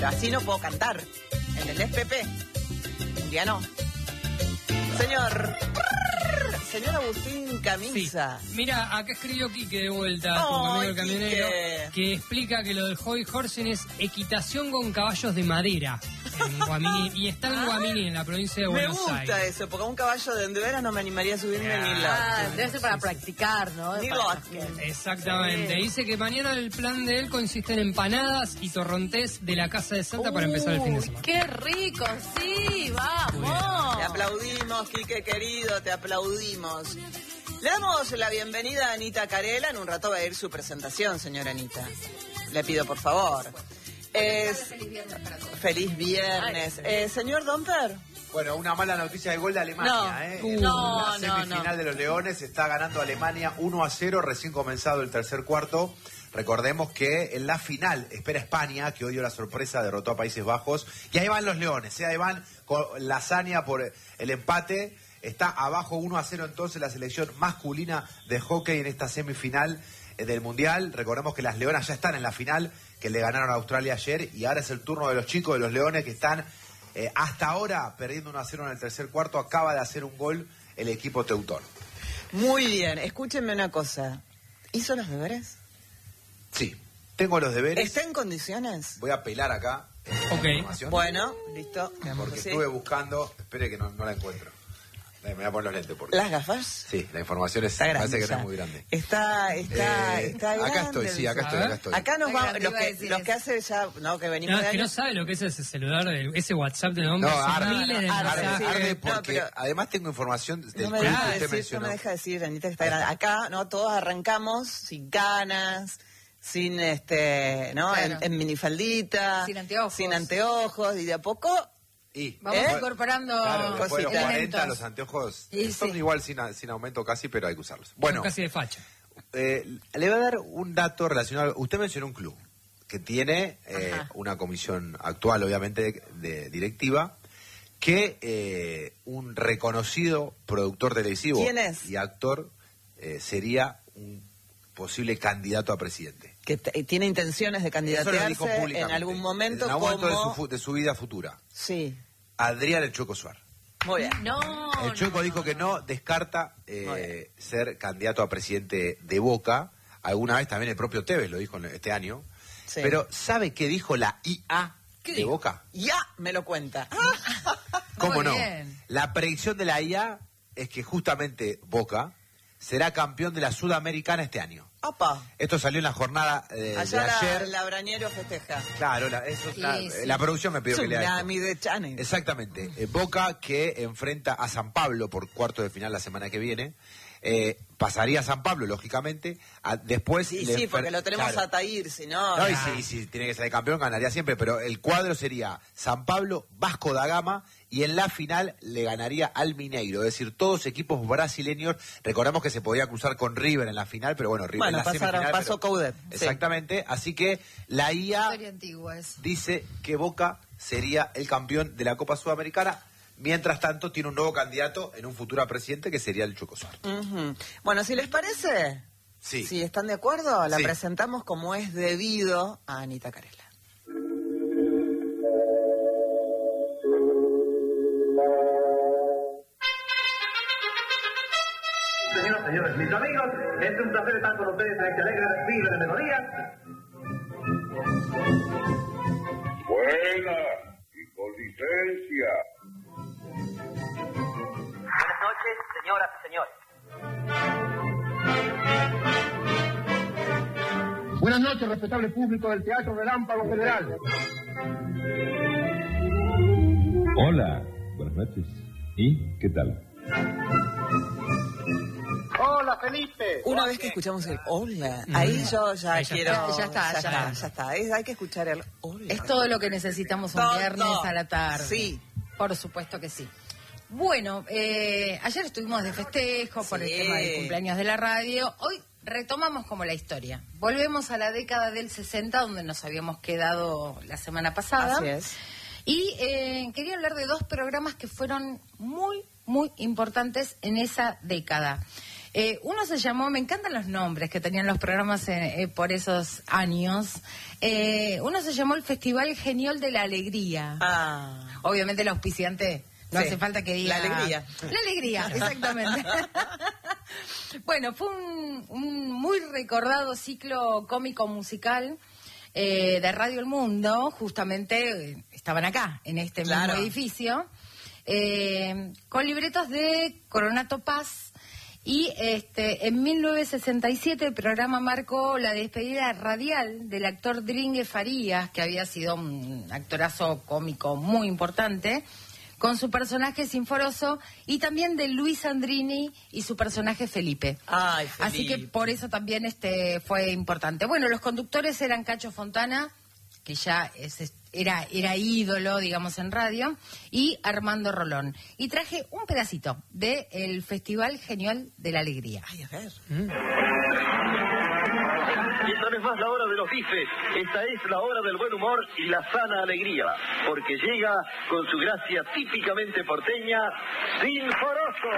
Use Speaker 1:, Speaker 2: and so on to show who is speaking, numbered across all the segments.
Speaker 1: Así no puedo cantar. En el SPP. Un día no. Señor Agustín Camisa.
Speaker 2: Sí. Mira, acá escribió Quique de vuelta, tu amigo el camionero, que explica que lo del hobby horsing es equitación con caballos de madera en Guaminí, y está en Guaminí, en la provincia de Buenos Aires.
Speaker 1: Me gusta eso, porque a un caballo de endurance no me animaría a subirme ni loco.
Speaker 3: Debe ser para practicar, ¿no?
Speaker 1: Ni
Speaker 3: Para-
Speaker 1: loco.
Speaker 2: Exactamente. Dice que mañana el plan de él consiste en empanadas y torrontés de la Casa de Santa para empezar el fin de semana.
Speaker 3: ¡Qué rico! ¡Sí! ¡Vamos!
Speaker 1: Te aplaudimos, Quique querido, te aplaudimos. Le damos la bienvenida a Anita Carela. En un rato va a ir su presentación, señora Anita. Le pido, por favor. Feliz viernes. Señor Domper.
Speaker 4: Bueno, una mala noticia de gol de Alemania.
Speaker 3: No,
Speaker 4: la semifinal de los Leones está ganando Alemania 1-0, recién comenzado el tercer cuarto. Recordemos que en la final espera España, que hoy dio la sorpresa, derrotó a Países Bajos. Y ahí van los Leones, ahí van con la hazaña por el empate. Está abajo 1-0 entonces la selección masculina de hockey en esta semifinal del Mundial. Recordemos que las Leonas ya están en la final, que le ganaron a Australia ayer. Y ahora es el turno de los chicos de los Leones, que están hasta ahora perdiendo 1-0 en el tercer cuarto. Acaba de hacer un gol el equipo teutón.
Speaker 1: Muy bien, escúchenme una cosa. ¿Hizo los deberes?
Speaker 4: Sí, tengo los deberes.
Speaker 1: ¿Está en condiciones?
Speaker 4: Voy a apelar acá
Speaker 2: Ok.
Speaker 4: la información.
Speaker 1: Bueno, listo.
Speaker 4: Porque
Speaker 1: Sí.
Speaker 4: estuve buscando, espere que no la encuentro. Me voy a poner los lentes porque...
Speaker 1: ¿Las gafas?
Speaker 4: Sí, la información
Speaker 1: Está grande,
Speaker 4: parece que
Speaker 1: ya.
Speaker 4: no es muy grande.
Speaker 1: Está grande.
Speaker 4: Acá estoy, sí, acá estoy.
Speaker 1: Acá nos va,
Speaker 3: Ay,
Speaker 1: los
Speaker 3: iba a decir
Speaker 1: que
Speaker 3: eso.
Speaker 1: hace ya, no, que venimos
Speaker 2: No,
Speaker 1: de
Speaker 2: es que no
Speaker 1: años.
Speaker 2: sabe lo que es ese celular, ese WhatsApp de hombre.
Speaker 4: No,
Speaker 2: son
Speaker 4: arde,
Speaker 2: miles de
Speaker 1: arde,
Speaker 2: mensajes.
Speaker 1: sí.
Speaker 4: Arde porque
Speaker 1: No, pero-
Speaker 4: además tengo información del
Speaker 1: No me,
Speaker 4: club
Speaker 1: deja
Speaker 4: que usted
Speaker 1: decir, no
Speaker 4: mencionó.
Speaker 1: me deja decir, Anita, que está grande. Acá, no, todos arrancamos sin ganas, sin ¿no?
Speaker 3: Claro.
Speaker 1: En minifaldita,
Speaker 3: Sin anteojos.
Speaker 1: y de a poco,
Speaker 4: Y
Speaker 3: Vamos
Speaker 4: después-
Speaker 3: incorporando
Speaker 4: Claro, después de los
Speaker 1: cositas.
Speaker 4: 40 los anteojos
Speaker 3: Y
Speaker 4: son
Speaker 3: sí.
Speaker 4: igual sin aumento casi, pero hay que usarlos. Bueno,
Speaker 2: Son casi de facha.
Speaker 4: le voy a dar un dato relacionado. Usted mencionó un club que tiene una comisión actual, obviamente, de directiva, que un reconocido productor televisivo
Speaker 1: ¿Quién es?
Speaker 4: y actor sería un posible candidato a presidente.
Speaker 1: que tiene intenciones de
Speaker 4: Eso lo dijo
Speaker 1: candidatearse en
Speaker 4: públicamente.
Speaker 1: algún momento
Speaker 4: En algún momento
Speaker 1: como...
Speaker 4: de su vida futura.
Speaker 1: Sí,
Speaker 4: Adrián El Chueco Suárez.
Speaker 1: muy bien.
Speaker 3: No.
Speaker 4: El Chueco dijo que no descarta ser candidato a presidente de Boca. Alguna vez también el propio Tevez lo dijo este año.
Speaker 1: Sí.
Speaker 4: Pero ¿sabe qué dijo la IA
Speaker 3: ¿Qué
Speaker 4: de
Speaker 3: dijo?
Speaker 4: Boca?
Speaker 1: Ya me lo cuenta.
Speaker 4: ¿Cómo
Speaker 3: Muy
Speaker 4: no?
Speaker 3: bien.
Speaker 4: La predicción de la IA es que justamente Boca será campeón de la Sudamericana este año.
Speaker 1: Opa,
Speaker 4: Esto salió en la jornada de
Speaker 1: allá
Speaker 4: ayer.
Speaker 1: la Brañero festeja.
Speaker 4: Claro,
Speaker 3: Sí,
Speaker 4: la producción me pidió que lea esto.
Speaker 1: Tsunami de Channel.
Speaker 4: Exactamente. Boca, que enfrenta a San Pablo por cuarto de final la semana que viene. Pasaría a San Pablo, lógicamente. Después
Speaker 1: Sí,
Speaker 4: le
Speaker 1: sí, porque lo tenemos
Speaker 4: claro.
Speaker 1: a Tair, si no...
Speaker 4: No, y
Speaker 1: nah.
Speaker 4: si tiene que salir campeón, ganaría siempre. Pero el cuadro sería San Pablo, Vasco da Gama. Y en la final le ganaría al Mineiro. Es decir, todos equipos brasileños. Recordamos que se podía cruzar con River en la final, pero bueno, River
Speaker 1: Bueno,
Speaker 4: en la semifinal.
Speaker 1: pasó Coudet. Sí.
Speaker 4: Exactamente. Así que la IA
Speaker 3: Historia antigua es.
Speaker 4: dice que Boca sería el campeón de la Copa Sudamericana. Mientras tanto, tiene un nuevo candidato en un futuro a presidente que sería el Chueco Suárez.
Speaker 1: Ujú. Bueno, si les parece,
Speaker 4: Sí.
Speaker 1: si están de acuerdo, la
Speaker 4: Sí.
Speaker 1: presentamos como es debido a Anita Carela.
Speaker 5: Señoras, señores, mis amigos, es un placer estar con ustedes en este alegre desfile de melodías.
Speaker 6: Buena y con licencia.
Speaker 5: Buenas noches, señoras y señores. Buenas noches, respetable público del Teatro Relámpago Federal.
Speaker 7: Hola, buenas noches. ¿Y qué tal?
Speaker 5: Hola, Felipe.
Speaker 1: Una vez que escuchamos el hola, ahí yo ya
Speaker 2: Ahí ya
Speaker 1: quiero...
Speaker 3: está.
Speaker 1: Ya está. Hay que escuchar el hola.
Speaker 3: Es todo lo que necesitamos un
Speaker 1: Todo.
Speaker 3: viernes a la tarde.
Speaker 1: Sí.
Speaker 3: Por supuesto que sí. Bueno, ayer estuvimos de festejo por el
Speaker 1: Sí.
Speaker 3: tema del cumpleaños de la radio. Hoy retomamos como la historia. Volvemos a la década del 60, donde nos habíamos quedado la semana pasada.
Speaker 1: Así es.
Speaker 3: Y quería hablar de dos programas que fueron muy, muy importantes en esa década. Uno se llamó, me encantan los nombres que tenían los programas por esos años. Uno se llamó el Festival Genial de la Alegría. Obviamente el auspiciante no hace falta que diga...
Speaker 1: La alegría.
Speaker 3: La alegría, exactamente. Bueno, fue un muy recordado ciclo cómico musical de Radio El Mundo. Justamente estaban acá, en este mismo edificio, con libretos de Coronato Paz. Y en 1967 el programa marcó la despedida radial del actor Dringue Farías, que había sido un actorazo cómico muy importante, con su personaje Sinforoso, y también de Luis Andrini y su personaje Felipe.
Speaker 1: Ay, Felipe.
Speaker 3: Así que por eso también fue importante. Bueno, los conductores eran Cacho Fontana, que ya era ídolo, digamos, en radio, y Armando Rolón. Y traje un pedacito del Festival Genial de la Alegría.
Speaker 1: Ay, a ver.
Speaker 8: Esta no es más la hora de los bifes, esta es la hora del buen humor y la sana alegría, porque llega con su gracia típicamente porteña, Sinforoso.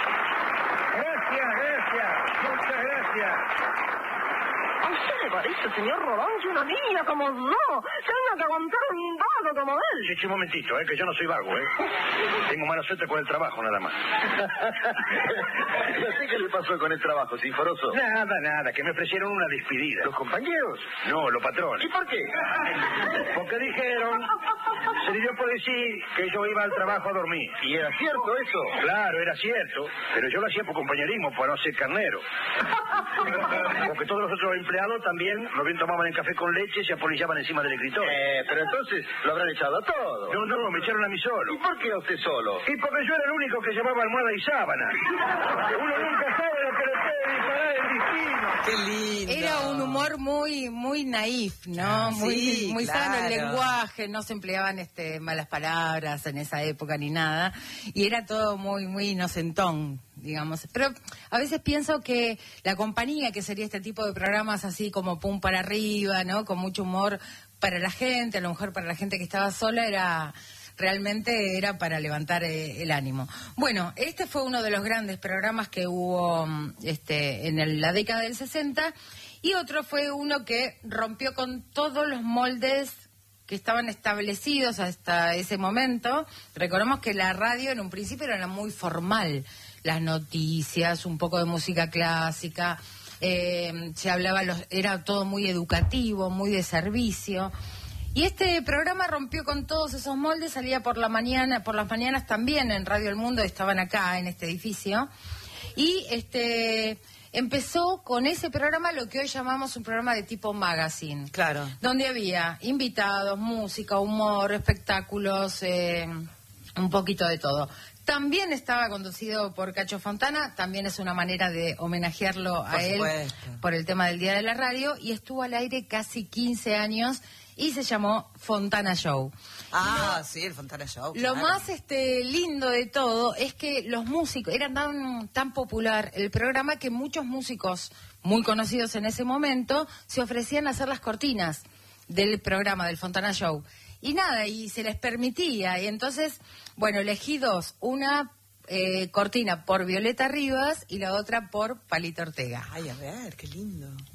Speaker 5: Gracias, muchas gracias.
Speaker 9: ¿A usted le parece, señor Rolón, que una niña como yo tenga que aguantar un vago como él?
Speaker 5: Sí, un momentito, que yo no soy vago, Tengo mala suerte con el trabajo, nada más.
Speaker 8: ¿Y a usted qué le pasó con el trabajo, Sinforoso?
Speaker 5: Nada, que me ofrecieron una despedida.
Speaker 8: ¿Los compañeros?
Speaker 5: No, los patrones.
Speaker 8: ¿Y por qué?
Speaker 5: Porque dijeron, se le dio por decir que yo iba al trabajo a dormir.
Speaker 8: ¿Y era cierto eso?
Speaker 5: Claro, era cierto, pero yo lo hacía por compañerismo, para no ser carnero. Porque todos los otros empleados también lo bien tomaban el café con leche y se apolillaban encima del escritorio.
Speaker 8: Pero entonces lo habrán echado a todos.
Speaker 5: No, me echaron a mí solo.
Speaker 8: ¿Y por qué a usted solo?
Speaker 5: Y porque yo era el único que llevaba almohada y sábana. Uno nunca sabe lo que le puede disparar el destino.
Speaker 1: Qué lindo.
Speaker 3: Era un humor muy naif, ¿no? Muy sano el lenguaje, no se empleaban malas palabras en esa época ni nada, y era todo muy inocentón, digamos. Pero a veces pienso que la compañía que sería este tipo de programas así como pum para arriba, ¿no? Con mucho humor para la gente, a lo mejor para la gente que estaba sola, realmente era para levantar el ánimo. Bueno, este fue uno de los grandes programas que hubo en la década del 60, y otro fue uno que rompió con todos los moldes que estaban establecidos hasta ese momento. Recordemos que la radio en un principio era muy formal, las noticias, un poco de música clásica, se hablaba, era todo muy educativo, muy de servicio. Y este programa rompió con todos esos moldes, salía por las mañanas también en Radio El Mundo, estaban acá en este edificio, y empezó con ese programa lo que hoy llamamos un programa de tipo magazine.
Speaker 1: Claro. Donde
Speaker 3: había invitados, música, humor, espectáculos, un poquito de todo. También estaba conducido por Cacho Fontana, también es una manera de homenajearlo a él por el tema del Día de la Radio, y estuvo al aire casi 15 años y se llamó Fontana Show.
Speaker 1: Sí, el Fontana Show.
Speaker 3: Lo
Speaker 1: claro.
Speaker 3: más lindo de todo es que los músicos, era tan popular el programa que muchos músicos muy conocidos en ese momento se ofrecían a hacer las cortinas del programa del Fontana Show. Y se les permitía. Y entonces, bueno, elegí dos. Una cortina por Violeta Rivas y la otra por Palito Ortega.
Speaker 1: Ay, a ver, qué lindo.